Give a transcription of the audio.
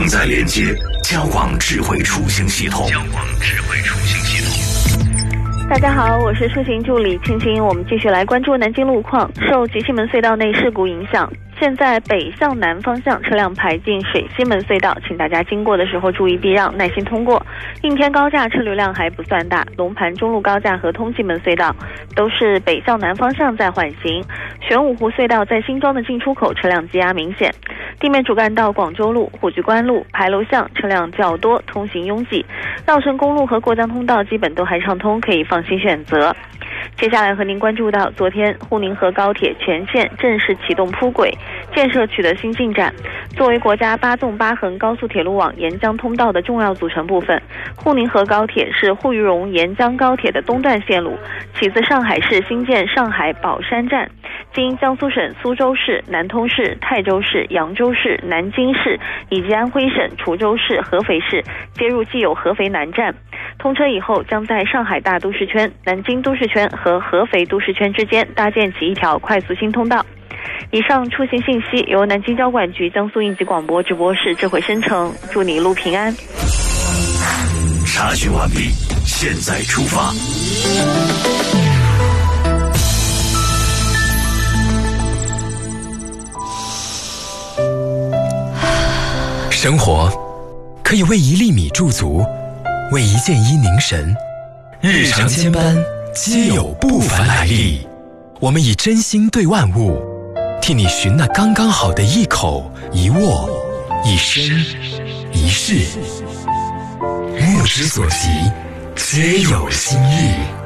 正在连接交广智慧出行系统。 大家好，我是出行助理青青。我们继续来关注南京路况。受吉西门隧道内事故影响，现在北向南方向车辆排进水西门隧道，请大家经过的时候注意避让，耐心通过。应天高架车流量还不算大，龙盘中路高架和通济门隧道都是北向南方向在缓行。玄武湖隧道在新庄的进出口车辆积压明显。地面主干道广州路、虎踞关路、牌楼巷车辆较多，通行拥挤。绕城公路和过江通道基本都还畅通，可以放心选择。接下来和您关注到昨天沪宁河高铁全线正式启动铺轨建设取得新进展。作为国家8纵8横高速铁路网沿江通道的重要组成部分，沪宁河高铁是沪渝蓉沿江高铁的东段线路，起自上海市新建上海宝山站，经江苏省苏州市、南通市、泰州市、扬州市、南京市以及安徽省滁州市、合肥市，接入既有合肥南站。通车以后，将在上海大都市圈、南京都市圈和合肥都市圈之间搭建起一条快速新通道。以上出行信息由南京交管局江苏应急广播直播室智慧生成，祝你一路平安。 查询完毕，现在出发。 生活可以为1粒米驻足，为一件衣凝神，日常千般皆有不凡来历。我们以真心对万物，替你寻那刚刚好的一口、一握、一生、一世。目之所及，皆有心意。